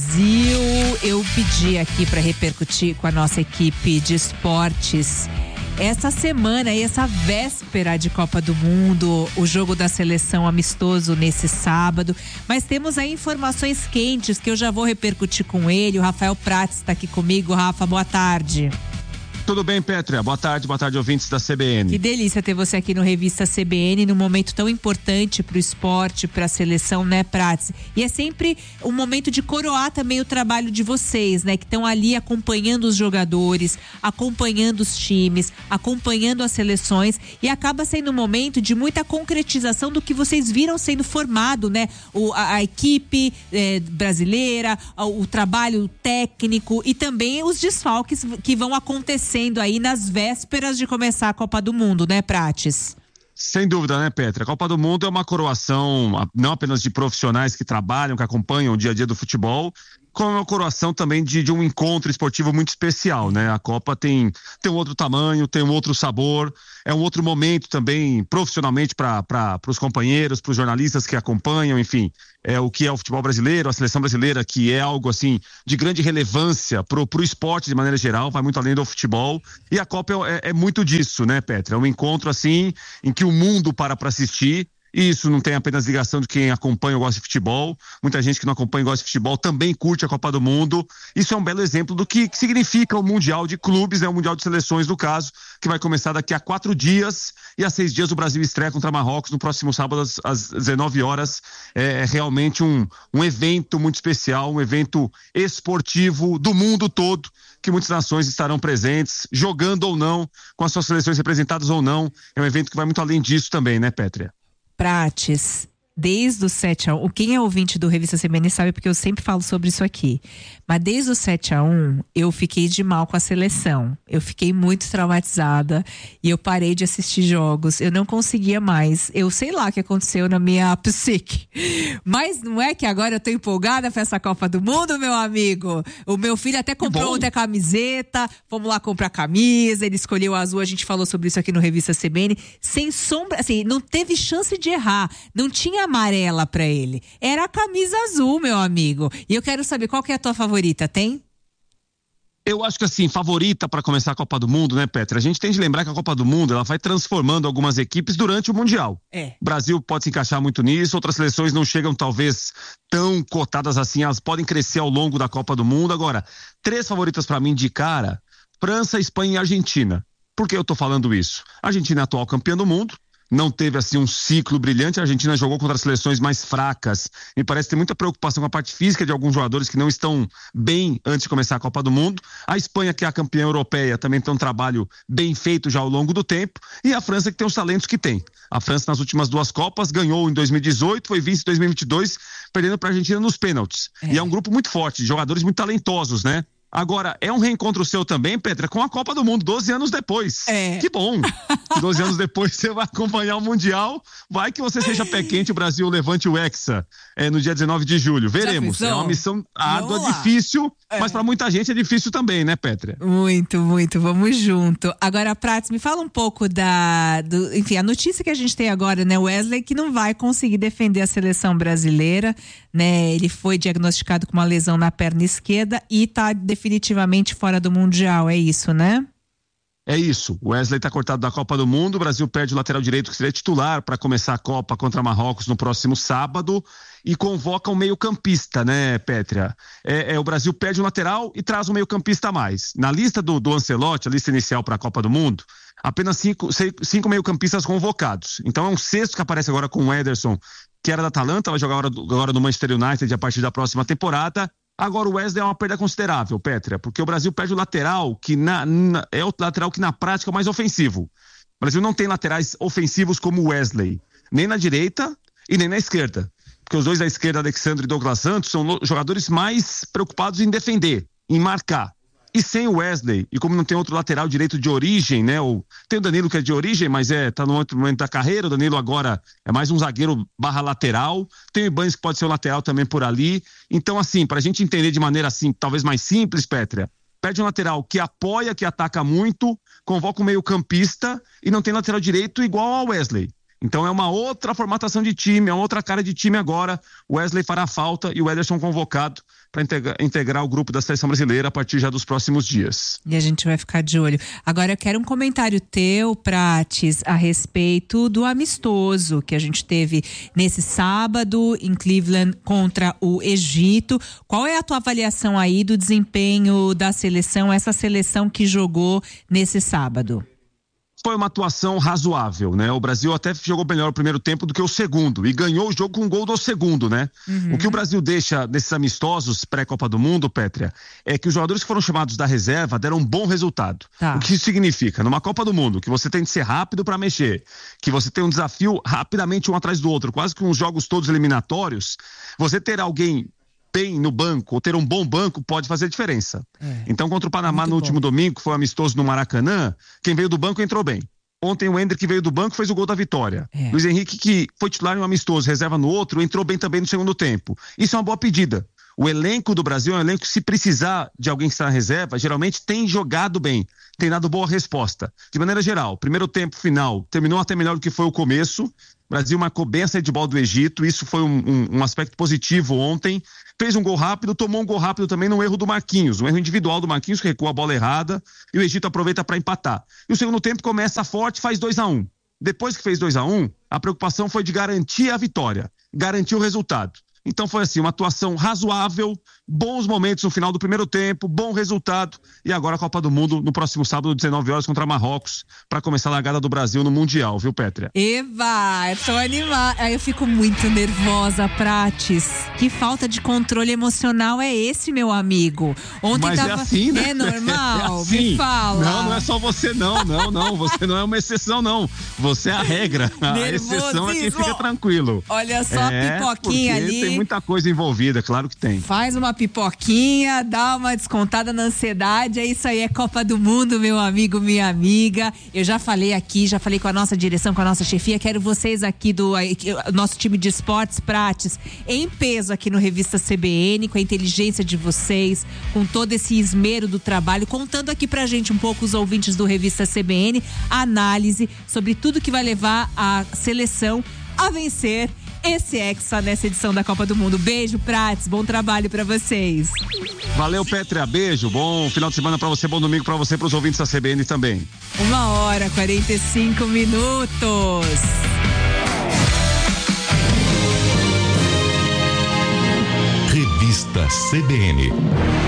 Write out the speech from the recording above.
Brasil. Eu pedi aqui para repercutir com a nossa equipe de esportes essa semana e essa véspera de Copa do Mundo, o jogo da seleção amistoso nesse sábado, mas temos aí informações quentes que eu já vou repercutir com ele. O Rafael Prats está aqui comigo. Rafa, boa tarde. Tudo bem, Pétrea? Boa tarde, ouvintes da CBN. Que delícia ter você aqui no Revista CBN, num momento tão importante pro esporte, pra seleção, né, Prats? E é sempre um momento de coroar também o trabalho de vocês, né, que estão ali acompanhando os jogadores, acompanhando os times, acompanhando as seleções, e acaba sendo um momento de muita concretização do que vocês viram sendo formado, né? A equipe brasileira, o trabalho técnico e também os desfalques que vão acontecer aí nas vésperas de começar a Copa do Mundo, né, Prates? Sem dúvida, né, Petra? A Copa do Mundo é uma coroação não apenas de profissionais que trabalham, que acompanham o dia a dia do futebol, como uma coroação também de um encontro esportivo muito especial, né? A Copa tem um outro tamanho, tem um outro sabor, é um outro momento também profissionalmente para os companheiros, para os jornalistas que acompanham, enfim, é o que é o futebol brasileiro, a seleção brasileira, que é algo assim de grande relevância pro esporte de maneira geral, vai muito além do futebol, e a Copa é muito disso, né, Petra? É um encontro assim em que o mundo para assistir. E isso não tem apenas ligação de quem acompanha ou gosta de futebol. Muita gente que não acompanha e gosta de futebol também curte a Copa do Mundo. Isso é um belo exemplo do que significa o Mundial de Clubes, o Mundial de Seleções, no caso, que vai começar daqui a 4 dias. E há 6 dias o Brasil estreia contra Marrocos no próximo sábado às 19 horas. É realmente um evento muito especial, um evento esportivo do mundo todo, que muitas nações estarão presentes, jogando ou não, com as suas seleções representadas ou não. É um evento que vai muito além disso também, né, Pétrea? Prates, desde o 7-1, quem é ouvinte do Revista CBN sabe porque eu sempre falo sobre isso aqui, mas desde o 7-1 eu fiquei de mal com a seleção, eu fiquei muito traumatizada e eu parei de assistir jogos, eu não conseguia mais, eu sei lá o que aconteceu na minha psique, mas não é que agora eu tô empolgada pra essa Copa do Mundo, meu amigo? O meu filho até comprou outra camiseta, vamos lá comprar camisa, ele escolheu a azul, a gente falou sobre isso aqui no Revista CBN, sem sombra, assim, não teve chance de errar, não tinha amarela pra ele, era a camisa azul, meu amigo. E eu quero saber qual que é a tua favorita, tem? Eu acho que assim, favorita para começar a Copa do Mundo, né, Petra? A gente tem de lembrar que a Copa do Mundo, ela vai transformando algumas equipes durante o Mundial. O Brasil pode se encaixar muito nisso, outras seleções não chegam talvez tão cotadas assim, elas podem crescer ao longo da Copa do Mundo. Agora, 3 favoritas para mim de cara: França, Espanha e Argentina. Por que eu tô falando isso? A Argentina é a atual campeã do mundo, não teve assim um ciclo brilhante. A Argentina jogou contra as seleções mais fracas. Me parece ter muita preocupação com a parte física de alguns jogadores que não estão bem antes de começar a Copa do Mundo. A Espanha, que é a campeã europeia, também tem um trabalho bem feito já ao longo do tempo. E a França, que tem os talentos que tem. A França, nas últimas 2 Copas, ganhou em 2018, foi vice em 2022, perdendo para a Argentina nos pênaltis. E é um grupo muito forte, de jogadores muito talentosos, né? Agora, é um reencontro seu também, Petra, com a Copa do Mundo, 12 anos depois. Que bom! 12 anos depois você vai acompanhar o Mundial. Vai que você seja pé quente, o Brasil levante o Hexa no dia 19 de julho. Veremos. É uma missão árdua, difícil, mas para muita gente é difícil também, né, Petra? Muito, muito. Vamos junto. Agora, Prats, me fala um pouco enfim, a notícia que a gente tem agora, né? O Wesley que não vai conseguir defender a seleção brasileira, né? Ele foi diagnosticado com uma lesão na perna esquerda e tá definitivamente fora do Mundial, é isso, né? É isso, o Wesley está cortado da Copa do Mundo, o Brasil perde o lateral direito que seria titular para começar a Copa contra Marrocos no próximo sábado e convoca um meio-campista, né, Pétrea? O Brasil perde o lateral e traz um meio-campista a mais. Na lista do Ancelotti, a lista inicial para a Copa do Mundo, apenas 5 meio-campistas convocados. Então é um sexto que aparece agora com o Ederson, que era da Atalanta, vai jogar agora no Manchester United a partir da próxima temporada. Agora o Wesley é uma perda considerável, Pétrea, porque o Brasil perde o lateral, que é o lateral que na prática é o mais ofensivo. O Brasil não tem laterais ofensivos como o Wesley, nem na direita e nem na esquerda. Porque os dois da esquerda, Alexandre e Douglas Santos, são jogadores mais preocupados em defender, em marcar. E sem o Wesley, e como não tem outro lateral direito de origem, né? Tem o Danilo que é de origem, mas tá no outro momento da carreira. O Danilo agora é mais um zagueiro / lateral. Tem o Ibanez que pode ser o lateral também por ali. Então, assim, pra gente entender de maneira assim, talvez mais simples, Pétrea, pede um lateral que apoia, que ataca muito, convoca um meio-campista e não tem lateral direito igual ao Wesley. Então é uma outra formatação de time, é uma outra cara de time agora. O Wesley fará falta e o Ederson convocado. para integrar o grupo da seleção brasileira a partir já dos próximos dias. E a gente vai ficar de olho. Agora eu quero um comentário teu, Prates, a respeito do amistoso que a gente teve nesse sábado em Cleveland contra o Egito. Qual é a tua avaliação aí do desempenho da seleção, essa seleção que jogou nesse sábado? Foi uma atuação razoável, né? O Brasil até jogou melhor o primeiro tempo do que o segundo e ganhou o jogo com um gol do segundo, né? O que o Brasil deixa nesses amistosos pré-Copa do Mundo, Pétria, é que os jogadores que foram chamados da reserva deram um bom resultado. Tá. O que isso significa? Numa Copa do Mundo, que você tem de ser rápido para mexer, que você tem um desafio rapidamente um atrás do outro, quase que uns jogos todos eliminatórios, você ter alguém bem no banco, ou ter um bom banco, pode fazer diferença. Então, contra o Panamá no último domingo, que foi amistoso no Maracanã, quem veio do banco entrou bem. Ontem o Hendrick veio do banco, fez o gol da vitória. Luiz Henrique, que foi titular em um amistoso, reserva no outro, entrou bem também no segundo tempo. Isso é uma boa pedida. O elenco do Brasil é um elenco que, se precisar de alguém que está na reserva, geralmente tem jogado bem, tem dado boa resposta. De maneira geral, primeiro tempo final terminou até melhor do que foi o começo. O Brasil marcou bem a saída de bola do Egito, isso foi um aspecto positivo ontem. Fez um gol rápido, tomou um gol rápido também no erro do Marquinhos, um erro individual do Marquinhos, que recua a bola errada, e o Egito aproveita para empatar. E o segundo tempo começa forte, faz 2-1. Depois que fez 2-1, a preocupação foi de garantir a vitória, garantir o resultado. Então foi assim, uma atuação razoável, bons momentos no final do primeiro tempo, bom resultado, e agora a Copa do Mundo no próximo sábado, 19 horas, contra Marrocos, para começar a largada do Brasil no Mundial, viu, Pétria? Eva, eu tô animada, eu fico muito nervosa, Prates. Que falta de controle emocional é esse, meu amigo? Ontem mas tava... é assim, né? É normal? É assim. Me fala. Não é só você não, você não é uma exceção não, você é a regra, a exceção é quem fica tranquilo. Olha só a pipoquinha ali. Tem muita coisa envolvida, claro que tem. Faz uma pipoquinha, dá uma descontada na ansiedade, é isso aí, é Copa do Mundo, meu amigo, minha amiga. Eu já falei aqui, já falei com a nossa direção, com a nossa chefia, quero vocês aqui do nosso time de esportes, Prates, em peso aqui no Revista CBN, com a inteligência de vocês, com todo esse esmero do trabalho, contando aqui pra gente um pouco, os ouvintes do Revista CBN, a análise sobre tudo que vai levar a seleção a vencer esse Hexa nessa edição da Copa do Mundo. Beijo, Prates, bom trabalho pra vocês. Valeu, Pétria, beijo, bom final de semana pra você, bom domingo pra você, pros ouvintes da CBN também. 1h45. Revista CBN.